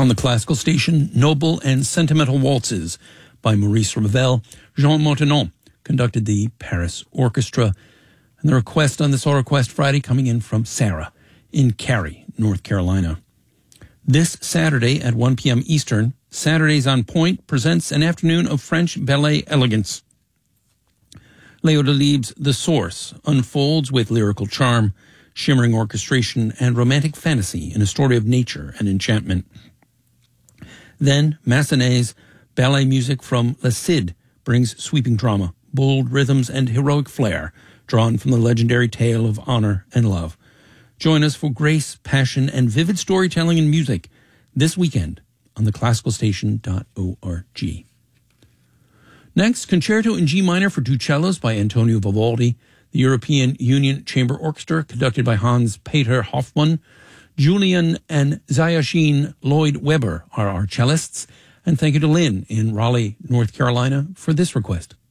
On the classical station, Noble and Sentimental Waltzes by Maurice Ravel. Jean Montenon conducted the Paris Orchestra. And the request on this All Request Friday coming in from Sarah in Cary, North Carolina. This Saturday at 1 p.m. Eastern, Saturdays on Point presents an afternoon of French ballet elegance. Léo Delibes' The Source unfolds with lyrical charm, shimmering orchestration, and romantic fantasy in a story of nature and enchantment. Then, Massenet's ballet music from Le Cid brings sweeping drama, bold rhythms, and heroic flair, drawn from the legendary tale of honor and love. Join us for grace, passion, and vivid storytelling and music this weekend on theclassicalstation.org. Next, Concerto in G minor for two cellos by Antonio Vivaldi, the European Union Chamber Orchestra conducted by Hans-Peter Hoffmann. Julian and Zayashin Lloyd Webber are our cellists. And thank you to Lynn in Raleigh, North Carolina for this request.